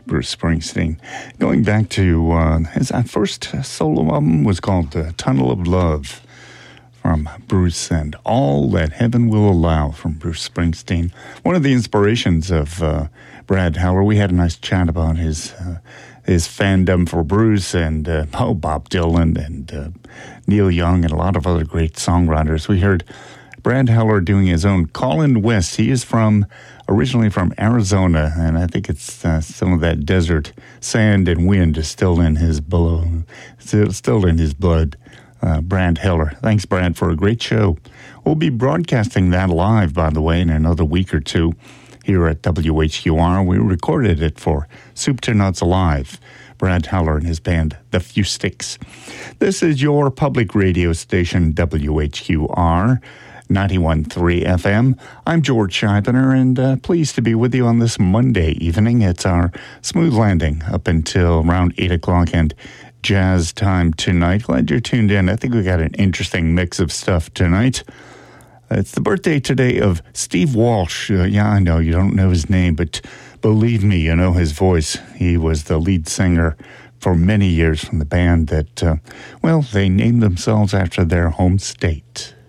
Bruce Springsteen. Going back to his first solo album was called Tunnel of Love from Bruce, and All That Heaven Will Allow from Bruce Springsteen. One of the inspirations of Brad Heller. We had a nice chat about his fandom for Bruce and Bob Dylan and Neil Young and a lot of other great songwriters. We heard Brad Heller doing his own Colin West. He is originally from Arizona, and I think it's some of that desert sand and wind is still in his blood. Brad Heller. Thanks, Brad, for a great show. We'll be broadcasting that live, by the way, in another week or two here at WHQR. We recorded it for Soup to Nuts Alive. Brad Heller and his band, The Few Sticks. This is your public radio station, WHQR, 91.3 FM. I'm George Scheibner, and pleased to be with you on this Monday evening. It's our Smooth Landing up until around 8 o'clock and jazz time tonight. Glad you're tuned in. I think we got an interesting mix of stuff tonight. It's the birthday today of Steve Walsh. Yeah, I know you don't know his name, but believe me, you know his voice. He was the lead singer for many years from the band that, they named themselves after their home state.